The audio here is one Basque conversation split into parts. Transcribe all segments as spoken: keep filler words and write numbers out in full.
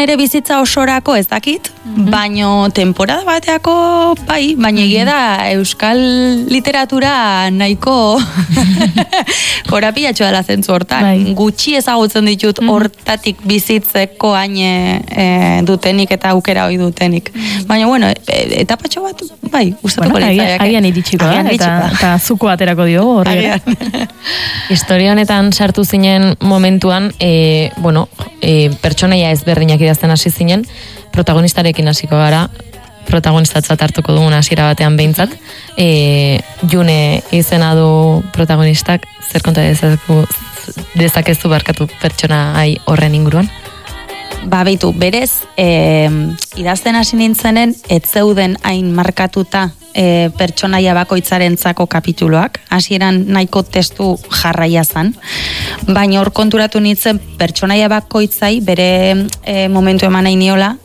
nere bizitza osorako ez dakit, mm-hmm. baino temporada bateako bai, baina mm-hmm. egia da euskal literatura nahiko korapilatxo dela zentzu hortan. Bai. Gutxi ezagutzen ditut mm-hmm. hortatik bizitzeko hain e, dutenik eta aukera hoi dutenik. Mm-hmm. Baina, bueno, e, etapatxo bat, bai, gustatuko bueno, litzaiak. Agian iritsiko da, eta, eta zuko aterako dio horri. Historia honetan sartu zinen momentuan, e, bueno, e, pertsonaia ezberdinak idazten hasi zinen, protagonistarekin hasiko gara, protagonistatzat hartuko dugun hasiera batean behintzat. E, June izena du protagonistak, zer konta dezakezu, dezakezu barkatu pertsona ai horren inguruan? Ba, beitu, berez, e, idazten hasi nintzenen, ez zeuden hain markatuta e, pertsonaia bakoitzarentzako kapituloak, hasieran nahiko testu jarraia zan, baina hor konturatu nintzen pertsonaia bakoitzai bere e, momentu eman nahi niola,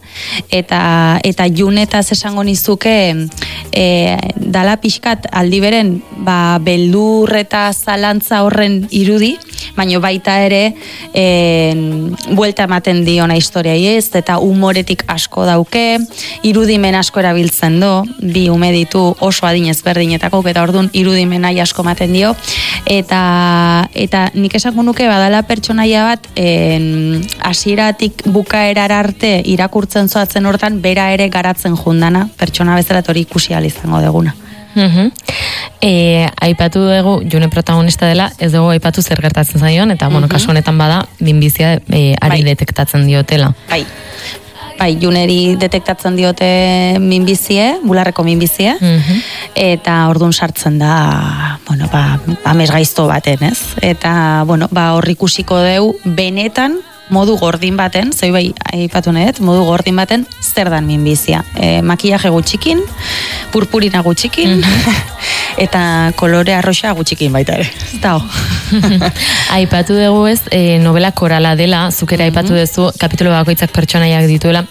eta eta Junetaz esango nizuke e, dala pixkat aldi beren ba, beldur eta zalantza horren irudi, baina baita ere e, buelta ematen diona historiai ez, eta humoretik asko dauke, irudimen asko erabiltzen do, bi ume ditu oso adin ezberdinetako, eta orduan irudimenai asko ematen dio, eta eta nik esango nuke badala pertsonaia bat hasieratik bukaerar arte irakurtzen zoatzen hortan, bera ere garatzen jundana, pertsona bezala hori ikusi ahal izango deguna. Uh-huh. E, aipatu dugu June protagonista dela, ez dugu aipatu zer gertatzen zaion, eta uh-huh. bueno, kasu honetan bada minbizia e, ari bai. detektatzen diotela. Bai. Bai, Juneri detektatzen diote minbizie, bularreko minbizie, uh-huh. eta orduan sartzen da, bueno, ba, amesgaizto baten, ez? Eta, bueno, ba, hor ikusiko deu, benetan, modu gordin baten, zoi bai aipatu nahet, modu gordin baten, zer dan minbizia. E, makillaje gutxikin, purpurina gutxikin, mm-hmm. eta kolore arroxa gutxikin baita ere. Zau. Aipatu dugu ez, e, novela korala dela, zukera mm-hmm. aipatu duzu, kapitulo bakoitzak pertsonaiak dituela,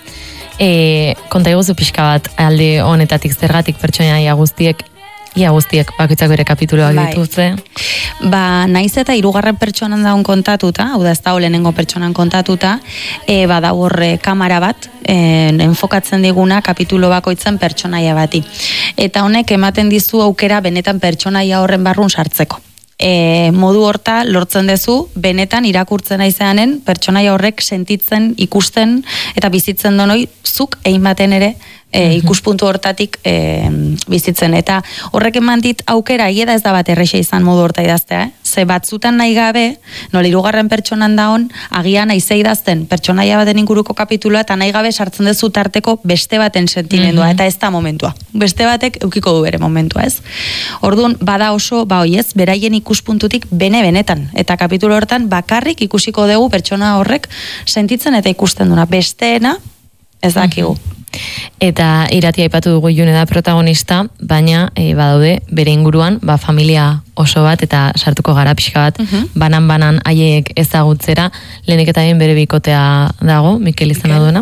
e, konta eguzu pixka bat, alde honetatik zergatik pertsonaia guztiek, ia guztiek bakoitzak bere kapituloak bai. dituzte. Ba, naiz eta hirugarren pertsonan daun kontatuta, hau da ez da lehenengo pertsonan kontatuta, e, bada horre kamera bat, e, enfokatzen diguna kapitulo bakoitzen pertsonaia bati. Eta honek ematen dizu aukera benetan pertsonaia horren barrun sartzeko. E, modu horta lortzen dezu, benetan irakurtzen aizeanen pertsonaia horrek sentitzen, ikusten eta bizitzen donoi zuk egin baten ere e, ikuspuntu hortatik e, bizitzen. Eta horrek eman dit aukera, egia da ez da bat errexe izan modu horta idaztea, eh? Ze batzutan nahi gabe, nola hirugarren pertsonan daon, agian aize idazten pertsonaia baten inguruko kapituloa, eta nahi gabe sartzen dezu tarteko beste baten sentimendua, mm-hmm. eta ez da momentua. Beste batek eukiko du bere momentua, ez? Orduan, bada oso, ba hoiez, beraien ikuspuntutik bene-benetan. Eta kapitulo hortan bakarrik ikusiko dugu pertsona horrek sentitzen eta ikusten duna. Besteena, ez dakigu. Mm-hmm. Eta iratia aipatu dugu June da protagonista, baina e, badaude bere inguruan, ba, familia oso bat, eta sartuko gara pixka bat, uh-huh. banan-banan haiek ezagutzera, lehenik eta bere bikotea dago, Mikel izena duena.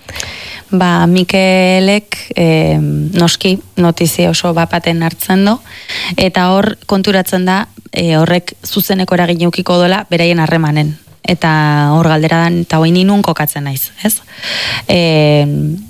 Ba, Mikelek e, noski notizia oso bapaten hartzen do, eta hor konturatzen da, e, horrek zuzeneko eragin eukiko dola beraien harremanen. Eta hor galdera dan, eta hoin inun kokatzen naiz, ez? E,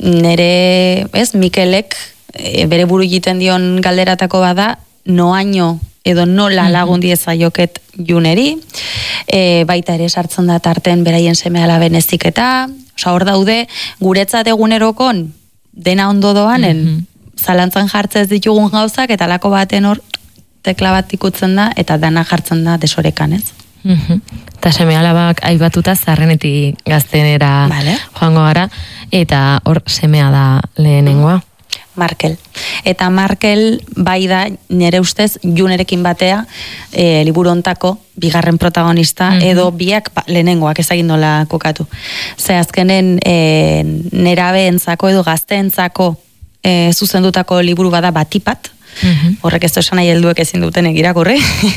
nere, ez, Mikelek e, bere buru egiten dion galderatako bada, noaino edo nola lagun diezaioket Juneri, e, baita ere sartzen da tarten beraien seme alaben eziketa, oza, hor daude, guretzat egunerokon dena ondo doanen, mm-hmm. zalantzan jartzez ditugun gauzak, eta lako baten hor tekla bat ikutzen da, eta dana jartzen da desorekan, ez? Mhm. Eta seme alabak aibatuta zarrenetik gaztenera vale. joango gara, eta hor semea da lehenengoa. Markel. Eta Markel bai da nire ustez Junerekin batea e, liburu hontako bigarren protagonista, mm-hmm. edo biak ba, lehenengoak ezagin nola kokatu. Ze azkenen e, nerabeentzako edo gazteentzako e, zuzendutako liburu bada Batipat, mm-hmm. horrek ez esan nahi helduek ezin dutenek irakurri.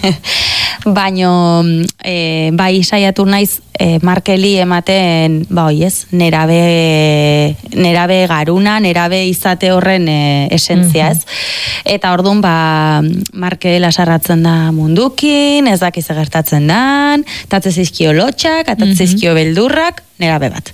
Baino e, bai saiatu naiz e, Markeli ematen ba hoiez, nerabe nerabe garuna, nerabe izate horren e, esentzia, ez? Eta orduan ba Markel asarratzen da mundukin, ez dakiz gertatzen dan, tatze zizkio lotxak, atatze zizkio beldurrak, nerabe bat.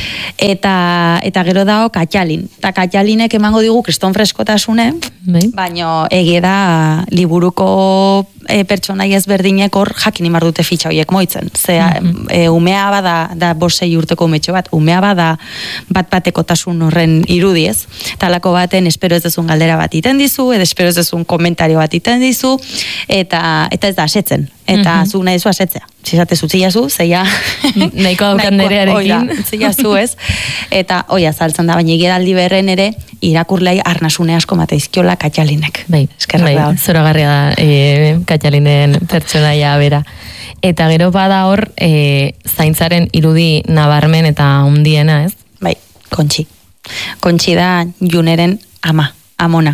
Eta, eta gero dago Katxalin. Eta Katxalinek emango digu kriston freskotasune, baina egie da liburuko e, pertsonai ezberdinek hor jakin imar dute fitxa horiek moitzen. Zea, mm-hmm. e, umea bada, da bosei urteko umetxo bat, umea bada bat batekotasun horren irudiez. Talako baten espero ez dezun galdera bat iten dizu, edo espero ez dezun komentario bat iten dizu, eta, eta ez da asetzen. Eta mm-hmm. zu nahi zu asetzea. Zizate zutziazu, zeia... Nahiko daukan nerearekin. Zutziazu ez. Eta hoi azaltzen da, baina igedaldi berren ere, irakurlei arnasune asko mateizkiola Katxalinek. Bai, bai, zoragarria da e, Katxalinen pertsonaia bera. Eta gero bada hor, e, zaintzaren irudi nabarmen eta hundiena, ez? Bai, Kontxi. Kontxi da Juneren ama, amona.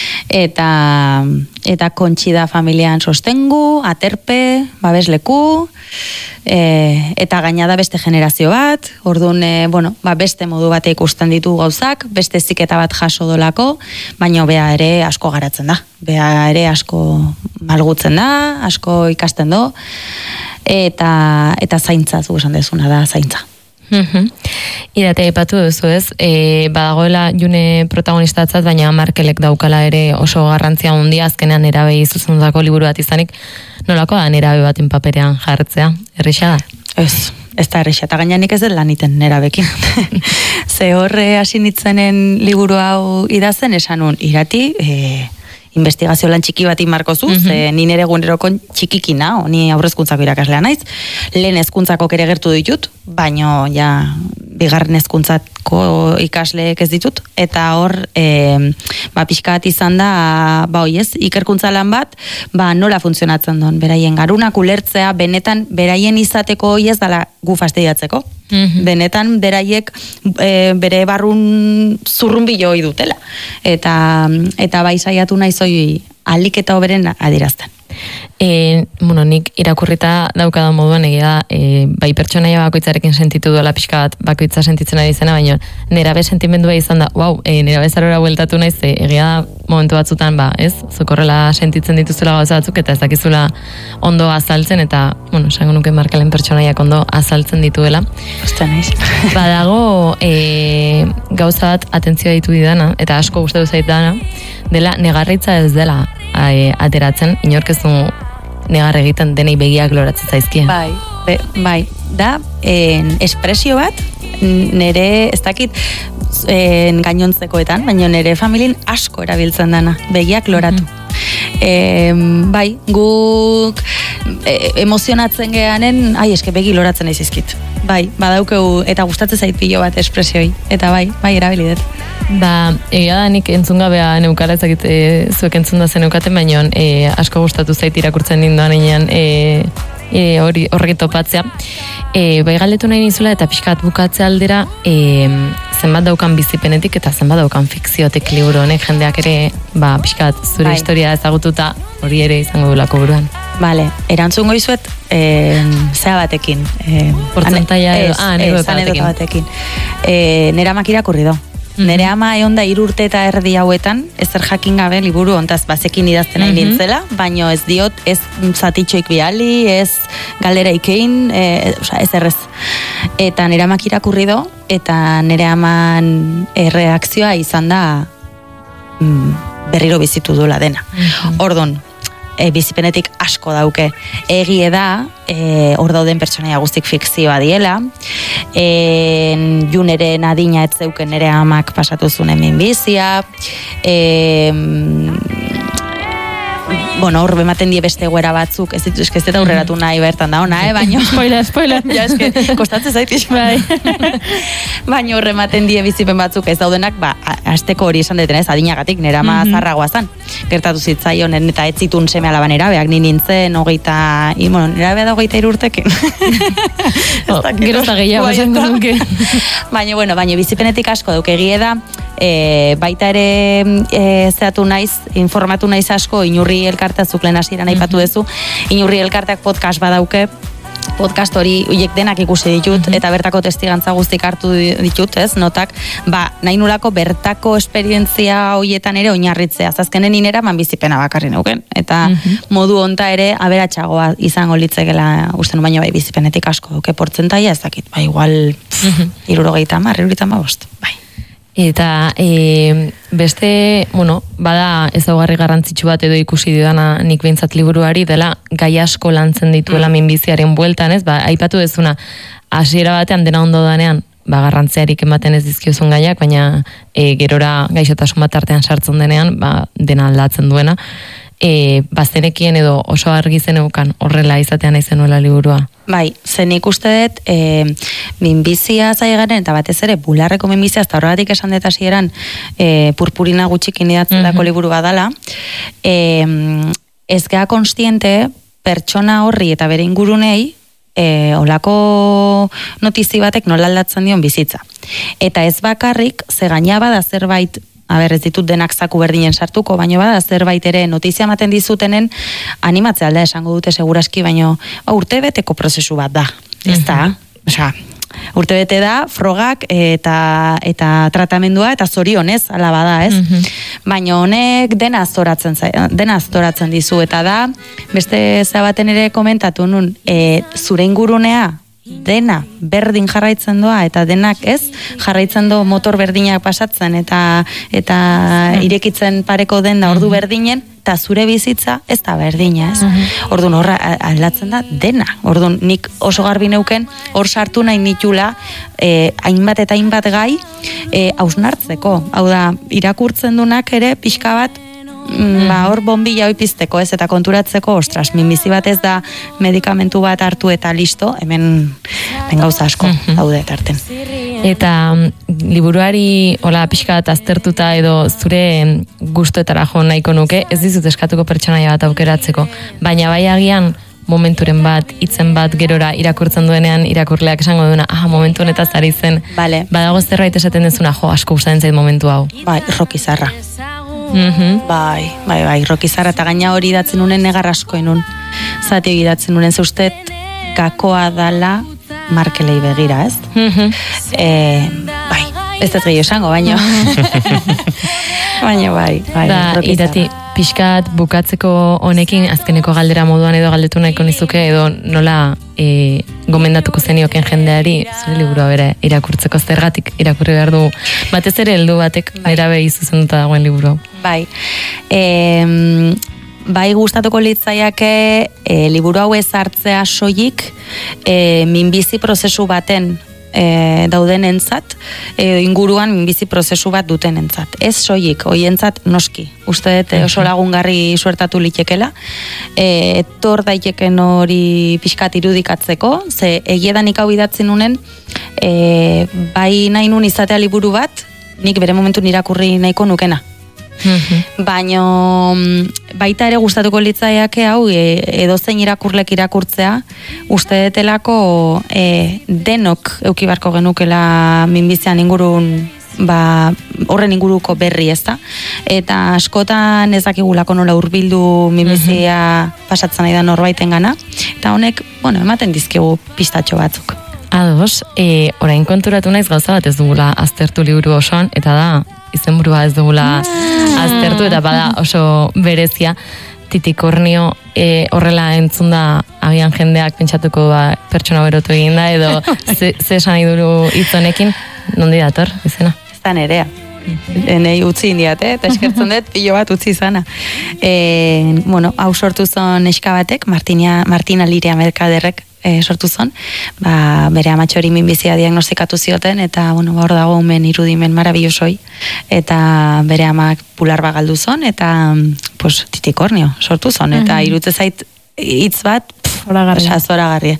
Eta, eta Kontxi da familian sostengu, aterpe, babesleku, e, eta gaina da beste generazio bat, orduan, e, bueno, ba beste modu bate ikusten ditu gauzak, beste ziketa bat jaso dolako, baina bea ere asko garatzen da. Bea ere asko malgutzen da, asko ikasten do, eta, eta zaintza, zu esan dezuna da, zaintza. Mm-hmm. Irate epatu duzu ez, e, badagoela June protagonistatzat, baina Markelek daukala ere oso garrantzia handia azkenean nerabei zuzendutako liburu bat izanik, nolako da nerabe baten paperean jartzea, errisa da? Ez, ez da errisa, eta gaina nik ez dut lan iten nerabekin. Ze horre hasi nitzenen liburu hau idazen, esan nun, irati, e, investigazio lan txiki bat inmarko zu, mm-hmm. ze ni nere egunerokon txikikina, o, ni aurrezkuntzako irakaslea naiz, lehen hezkuntzako ere gertu ditut, baino ja bigarren hezkuntzako ikasleek ez ditut, eta hor e, ba, pixka bat izan da, ba oiez, ikerkuntza lan bat, ba nola funtzionatzen duen, beraien garunak ulertzea, benetan beraien izateko oiez dala gu fastidiatzeko. Mm-hmm. Benetan beraiek e, bere barrun zurrunbilo hoi dutela. Eta, eta bai saiatu nahi zoi alik eta hoberen adirazten. E, bueno, nik irakurrita daukadan moduan egia da, e, bai pertsonaia bakoitzarekin sentitu duela pixka bat bakoitza sentitzen ari zena, baina nerabe sentimendua izan da, wow, e, nerabe zarora bueltatu naiz, e, egia da momentu batzutan, ba, ez, zukorrela sentitzen dituzula gauza batzuk, eta ez dakizula ondo azaltzen, eta, bueno, esango nuke Markelen pertsonaiak ondo azaltzen dituela. Osta naiz. Badago, e, gauza bat atentzioa ditu didana, eta asko gustatu zait dana, dela negarritza ez dela e, ateratzen, inork ez du negar egiten denei begiak loratzen zaizkien. Bai, be, bai, da en, espresio bat, nere, ez dakit en, gainontzekoetan, baina nere familien asko erabiltzen dana, begiak loratu. Mm-hmm. E, bai, guk e, emozionatzen geanen, ai, eske begi loratzen nahi zizkit. Bai, badaukeu, eta gustatzen zait pilo bat espresioi, eta bai, bai, erabilidet. Ba, egia da nik entzungabea neukala ezakit e, zuek entzun da zen neukaten, baina e, asko gustatu zait irakurtzen ninduan enean e, e, hori horrek topatzea. E, bai galdetu nahi nizula eta pixkat bukatze aldera e, zenbat daukan bizipenetik eta zenbat daukan fikziotik liburu honek jendeak ere ba, pixkat zure bai. Historia ezagututa hori ere izango dulako buruan. Vale, erantzungo izuet eh, zea batekin. Eh, Portzentaia edo, ah, anekdota batekin. batekin. Eh, nera amak irakurri do. Mm-hmm. Nere ama egon da hiru urte eta erdi hauetan, ezer jakin gabe liburu ontaz bazekin idazten nahi mm-hmm. nintzela, baino ez diot, ez zatitxoik biali, ez galera ikein, e, oza, ez errez. Eta nere amak irakurri do, eta nere aman erreakzioa izan da mm, berriro bizitu duela dena. Mm-hmm. Ordon, e, bizipenetik asko dauke. Egie da, e, hor dauden pertsonaia guztik fikzioa diela, e, Juneren adina ez zeuken nere amak pasatu zunen minbizia, e, bueno, hor bematen die beste egoera batzuk, ez ditu, ez dut aurreratu nahi bertan da ona, eh, baino... Spoiler, spoiler. Ja, eske, kostatzen zaitiz. Bai. Baino hor ematen die bizipen batzuk ez daudenak, ba, asteko hori esan deten ez, adinagatik, nera ama mm-hmm. zarragoa zan. Gertatu zitzaion, eta ez zitun seme alaba nerabeak, ni nintzen, hogeita... I, bueno, nerabea da hogeita irurtekin. Oh, gero eta gehiago, esan duke. Baina, bueno, baina bizipenetik asko duke egie da, e, baita ere e, zeatu naiz, informatu naiz asko, Inurri elkartea zuk lehen hasieran aipatu duzu, Inurri elkarteak podcast badauke, podcast hori uiek denak ikusi ditut, mm-hmm. eta bertako testigantza guztik hartu ditut, ez, notak, ba, nahi nulako bertako esperientzia hoietan ere oinarritzea, zazkenen inera man bizipena bakarri neuken, eta mm-hmm. modu honta ere aberatsagoa izango litzekela, uste nu baino bai bizipenetik asko duke portzentaia, ez dakit, ba, igual, mm-hmm. irurogeita mar, irurogeita ma bost, bai. Eta e, beste, bueno, bada ezaugarri garrantzitsu bat edo ikusi dudana nik behintzat liburuari dela gai asko lantzen dituela mm. minbiziaren bueltan, ez? Ba, aipatu dezuna, hasiera batean dena ondo danean, ba, garrantziarik ematen ez dizkiozun gaiak, baina e, gerora gaixotasun bat artean sartzen denean, ba, dena aldatzen duena. E, bazenekien edo oso argi zeneukan horrela izatean nahi zenuela liburua? Bai, zen ikuste dut, e, minbizia zaigaren, eta batez ere, bularreko minbizia, eta horregatik esan dut hasieran e, purpurina gutxikin idatzen mm-hmm. dako liburu badala, e, ez gea konstiente, pertsona horri eta bere ingurunei, e, olako notizi batek nola aldatzen dion bizitza. Eta ez bakarrik, ze gaina bada zerbait, a ber, ez ditut denak zaku berdinen sartuko, baino bada zerbait ere notizia ematen dizutenen animatzea alda esango dute seguraski, baino urtebeteko prozesu bat da. Ez da, osea, urtebete da frogak eta eta tratamendua eta zorionez ala bada, ez? Mm-hmm. Baina honek dena azoratzen dena azoratzen dizu eta da beste zabaten ere komentatu nun, e, zure ingurunea dena berdin jarraitzen doa eta denak ez jarraitzen do motor berdinak pasatzen eta eta irekitzen pareko den da ordu berdinen eta zure bizitza ez da berdina, ez? Uh-huh. Orduan horra aldatzen da dena. Orduan nik oso garbi neuken hor sartu nahi nitula eh, hainbat eta hainbat gai eh, hausnartzeko. Hau da, irakurtzen dunak ere pixka bat Mm, ba, hor bombilla hoi pizteko, ez, eta konturatzeko, ostras, minbizi bat ez da medikamentu bat hartu eta listo, hemen, hemen gauza asko daude tarten. Eta liburuari hola pixka bat aztertuta edo zure gustoetara jo nahiko nuke, ez dizut eskatuko pertsonaia bat aukeratzeko, baina bai agian momenturen bat, hitzen bat gerora irakurtzen duenean irakurleak esango duena, ah, momentu honetaz ari zen, vale. Badago zerbait esaten dezuna, jo, asko gustatzen zait momentu hau. Bai, Roki Zarra. Mm-hmm. Bai, bai, bai, Roki Zarra eta gaina hori idatzen unen negar askoenun. Zati hori idatzen unen, zeustet gakoa dala Markelei begira, ez? Mm-hmm. E, bai, ez ez gehiago esango, baino. Baina bai, bai, da, Roki Irati, pixkat bukatzeko honekin azkeneko galdera moduan edo galdetu nahiko nizuke edo nola e, gomendatuko zenioken jendeari zure liburua bere irakurtzeko zergatik irakurri behar du batez ere heldu batek airabe izuzenduta dagoen liburu. Bai, e, bai gustatuko litzaiake e, liburu hau ez hartzea soilik e, minbizi prozesu baten E, dauden entzat, e, inguruan minbizi prozesu bat duten entzat. Ez soilik, hoientzat noski. Uste dut oso lagungarri suertatu litekela. E, etor daiteken hori pixkat irudikatzeko, ze egiedanik hau idatzen nunen, e, bai nahi nun izatea liburu bat, nik bere momentu irakurri nahiko nukena. Mm-hmm. Baina baita ere gustatuko litzaiake hau e, edozein irakurlek irakurtzea uste detelako e, denok euki barko genukela minbizian ingurun ba, horren inguruko berri, ez da? Eta askotan ez dakigulako nola hurbildu minbizia mm-hmm. pasatzen nahi da norbaiten gana eta honek, bueno, ematen dizkigu pistatxo batzuk. Ados, e, orain konturatu naiz gauza bat ez dugula aztertu liburu osoan eta da izenburua ez dugula aztertu eta bada oso berezia Titikornio e, horrela entzunda agian jendeak pentsatuko ba, pertsona berotu egin da edo ze, ze esan nahi duru hitzonekin nondi dator izena? Ez da nerea. Enei utzi indiate, eta eskertzen dut pilo bat utzi izana. E, bueno, hau sortu zon neska batek, Martina, Martina Liria Merkaderrek e, sortu zon, ba, bere amatxori minbizia diagnostikatu zioten, eta bueno, hor dago umen irudimen marabillosoi, eta bere amak bular bagaldu zon, eta pues, Titikornio sortu zon, eta uh-huh. irutze zait hitz bat, zoragarria.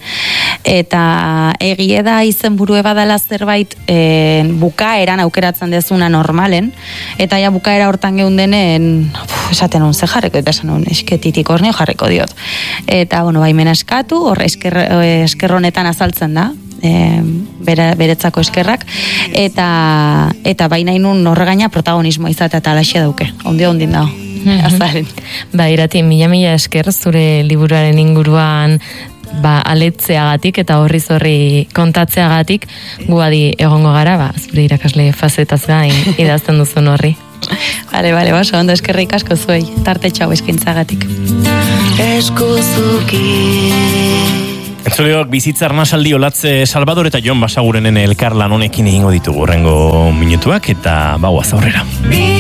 Eta egie da izenburu badala zerbait e, bukaeran aukeratzen dezuna normalen, eta ja bukaera hortan geundenen esaten hon ze jarreko, eta esan hon eske Titikornio jarreko diot. Eta, bueno, baimena eskatu, hor esker, eskerronetan azaltzen da, e, bere, beretzako eskerrak, eta, eta baina inun horregaina protagonismoa izatea eta alaxia dauke, ondio ondin dago. Mm-hmm. Azaren. Ba, Irati, mila mila esker zure liburuaren inguruan ba, aletzeagatik eta horri zorri kontatzeagatik guadi egongo gara, ba, zure irakasle fazetaz gain idazten duzun horri. Bale, bale, baso, ondo eskerrik asko zuei, tarte txau eskintzagatik. Eskuzuki. Entzuleok, bizitza arnasaldi olatze Salvador eta Jon Basagurenen elkarlan honekin egingo ditugu horrengo minutuak, eta bauaz aurrera.